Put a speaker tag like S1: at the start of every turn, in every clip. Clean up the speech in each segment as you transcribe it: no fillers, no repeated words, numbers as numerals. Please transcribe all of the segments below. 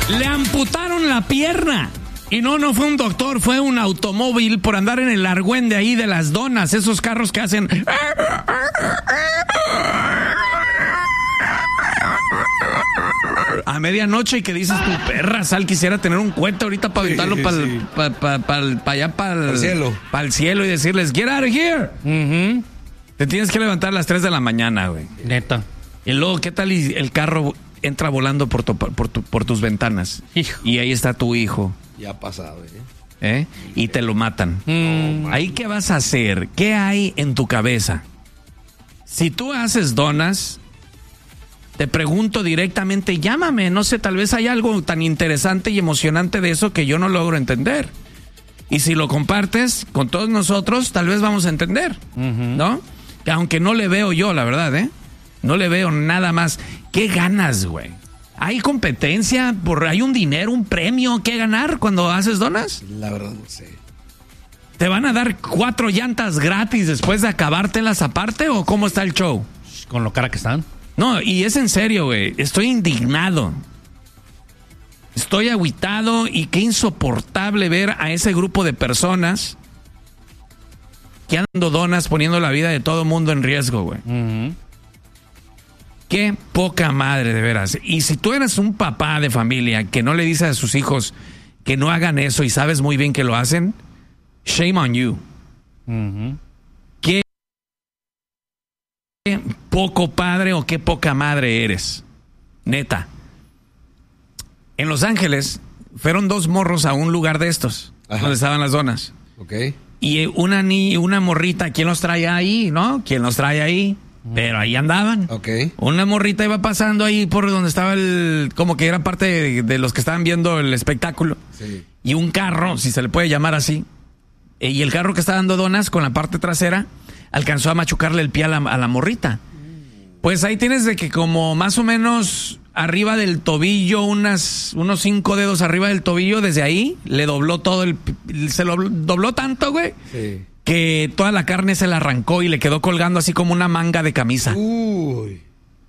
S1: Le amputaron la pierna. Y no fue un doctor, fue un automóvil por andar en el argüende ahí de las donas, esos carros que hacen... a medianoche y que dices tu perra, Sal, quisiera tener un cohete ahorita para aventarlo para allá, para el cielo. Para el cielo y decirles, get out of here. Uh-huh. Te tienes que levantar a las 3 de la mañana, güey.
S2: Neta.
S1: Y luego, ¿qué tal y el carro entra volando por tus ventanas?
S2: Hijo.
S1: Y ahí está tu hijo.
S3: Ya ha pasado,
S1: Y te lo matan. ¿Ahí qué vas a hacer? ¿Qué hay en tu cabeza? Si tú haces donas, te pregunto directamente, llámame. No sé, tal vez hay algo tan interesante y emocionante de eso que yo no logro entender. Y si lo compartes con todos nosotros, tal vez vamos a entender, ¿no? Aunque no le veo yo, la verdad, no le veo nada más. ¿Qué ganas, güey? ¿Hay competencia? ¿Hay un dinero, un premio que ganar cuando haces donas?
S3: La verdad no sé.
S1: ¿Te van a dar 4 llantas gratis después de acabártelas aparte o cómo está el show?
S2: Con lo cara que están.
S1: No, y es en serio, güey. Estoy indignado. Estoy agüitado y qué insoportable ver a ese grupo de personas que andan dando donas poniendo la vida de todo mundo en riesgo, güey. Uh-huh. Qué poca madre, de veras. Y si tú eres un papá de familia que no le dice a sus hijos que no hagan eso y sabes muy bien que lo hacen, shame on you. Uh-huh. Qué poco padre o qué poca madre eres. Neta. En Los Ángeles fueron 2 morros a un lugar de estos, donde estaban las donas.
S3: Okay.
S1: Y una morrita, ¿quién los trae ahí, no? ¿Quién los trae ahí? Pero ahí andaban.
S3: Okay.
S1: Una morrita iba pasando ahí por donde estaba como que era parte de los que estaban viendo el espectáculo.
S3: Sí.
S1: Y un carro, si se le puede llamar así, y el carro que está dando donas con la parte trasera alcanzó a machucarle el pie a la morrita. Pues ahí tienes de que como más o menos arriba del tobillo, unos 5 dedos arriba del tobillo, desde ahí le dobló todo se lo dobló tanto, güey. Sí. Que toda la carne se la arrancó y le quedó colgando así como una manga de camisa.
S3: Uy.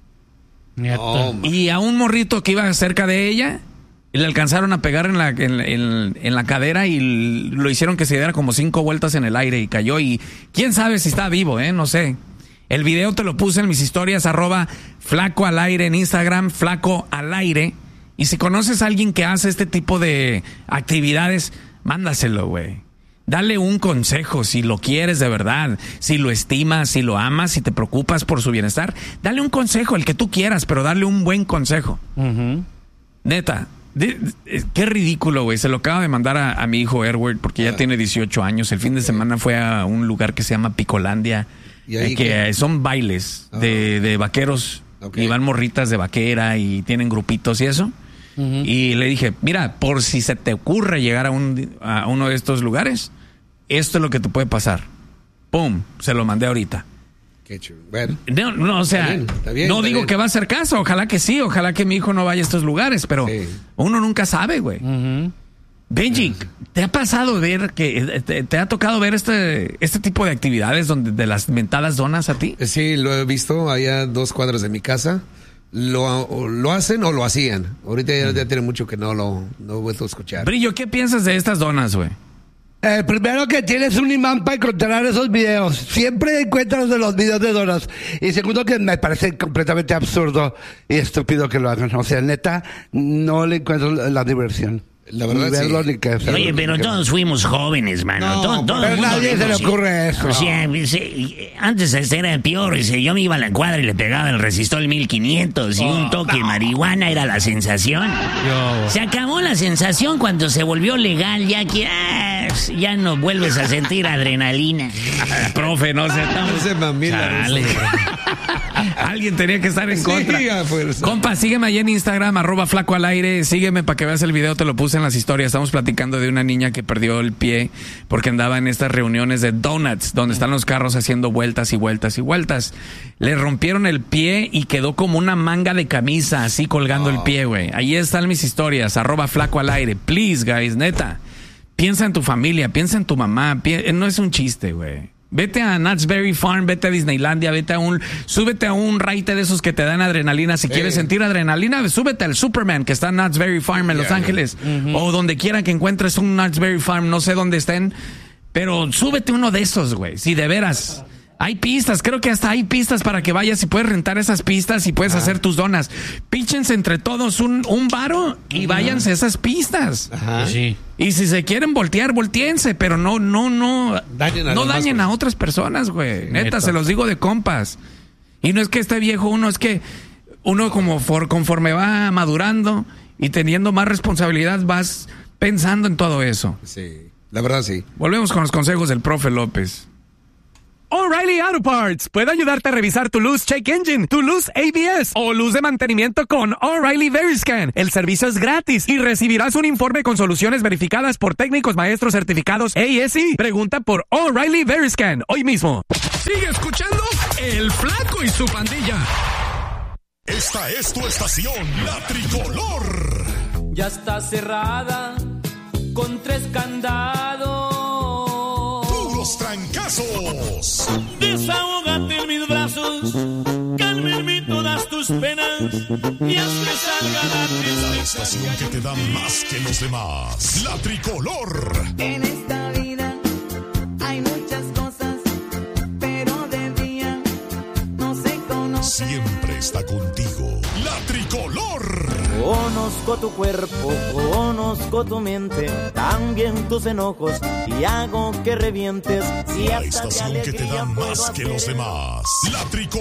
S1: Y a un morrito que iba cerca de ella, le alcanzaron a pegar en la cadera y lo hicieron que se diera como 5 vueltas en el aire y cayó. Y quién sabe si está vivo, no sé. El video te lo puse en mis historias, @FlacoAlAire en Instagram, FlacoAlAire. Y si conoces a alguien que hace este tipo de actividades, mándaselo, güey. Dale un consejo si lo quieres de verdad, si lo estimas, si lo amas, si te preocupas por su bienestar. Dale un consejo, el que tú quieras, pero dale un buen consejo. Uh-huh. Neta, qué ridículo, güey. Se lo acaba de mandar a mi hijo Edward porque ya tiene 18 años. El fin de semana fue a un lugar que se llama Picolandia, que son bailes de vaqueros. Okay. Y van morritas de vaquera y tienen grupitos y eso. Uh-huh. Y le dije, mira, por si se te ocurre llegar a uno de estos lugares, esto es lo que te puede pasar. ¡Pum! Se lo mandé ahorita.
S3: Qué chulo. Bueno,
S1: no, o sea, está bien, no digo que va a hacer caso. Ojalá que sí, ojalá que mi hijo no vaya a estos lugares, pero uno nunca sabe, güey. Uh-huh. Benji, ¿te ha pasado ver te ha tocado ver este tipo de actividades de las mentadas donas a ti?
S3: Sí, lo he visto allá a 2 cuadras de mi casa. Lo hacen o lo hacían. Ahorita ya tiene mucho que no he vuelto a escuchar.
S1: Brillo, ¿qué piensas de estas donas, güey?
S4: Primero que tienes un imán para encontrar esos videos. Siempre encuentras los videos de donas. Y segundo que me parece completamente absurdo y estúpido que lo hagan. O sea, neta, no le encuentro la diversión.
S3: La verdad,
S4: ni verlo,
S3: sí.
S4: Ni que hacerlo,
S5: oye, pero todos fuimos jóvenes, mano.
S4: No, todo pero nadie se le ocurre eso.
S5: O sea, antes era peor. Yo me iba a la cuadra y le pegaba el resistor 1500 y un toque de marihuana era la sensación. Se acabó la sensación cuando se volvió legal, ya no vuelves a sentir adrenalina.
S1: Profe, no sé.
S3: No se mamila.
S1: Alguien tenía que estar en contra. Compa, sígueme allá en Instagram, @FlacoAlAire. Sígueme para que veas el video, te lo puse en las historias. Estamos platicando de una niña que perdió el pie porque andaba en estas reuniones de donuts, donde están los carros haciendo vueltas y vueltas y vueltas. Le rompieron el pie y quedó como una manga de camisa, así colgando el pie, güey. Ahí están mis historias, @FlacoAlAire. Please, guys, neta. Piensa en tu familia, piensa en tu mamá. No es un chiste, güey. Vete a Knott's Berry Farm, vete a Disneylandia, súbete a un raite de esos que te dan adrenalina. Si quieres sentir adrenalina, súbete al Superman que está en Knott's Berry Farm en Los Ángeles. O donde quiera que encuentres un Knott's Berry Farm, no sé dónde estén. Pero súbete uno de esos, güey. Si de veras. Hay pistas, creo que hasta hay pistas para que vayas y puedes rentar esas pistas y puedes hacer tus donas. Píchense entre todos un varo y váyanse a esas pistas.
S2: Sí.
S1: Y si se quieren voltear, voltéense, pero no dañen a otras personas, güey. Sí, neta, se los digo de compas. Y no es que esté viejo uno, es que uno conforme va madurando y teniendo más responsabilidad, vas pensando en todo eso.
S3: Sí, la verdad sí.
S1: Volvemos con los consejos del profe López.
S6: O'Reilly Auto Parts puede ayudarte a revisar tu luz check engine, tu luz ABS o luz de mantenimiento con O'Reilly Veriscan. El servicio es gratis y recibirás un informe con soluciones verificadas por técnicos maestros certificados ASE. Pregunta por O'Reilly Veriscan hoy mismo.
S7: Sigue escuchando El Flaco y su pandilla.
S8: Esta es tu estación, La Tricolor.
S9: Ya está cerrada con 3 candados.
S8: Los trancazos.
S9: Desahógate en mis brazos, calmen todas tus penas y haz que salga la tristeza.
S8: La estación que te da más que los demás. La Tricolor.
S10: En esta vida hay muchas cosas, pero de día no se conoce.
S8: Siempre está contigo. La Tricolor.
S11: Conozco tu cuerpo, conozco tu mente, también tus enojos y hago que revientes. Si
S8: la estación que te da más que los demás. La Tricolor.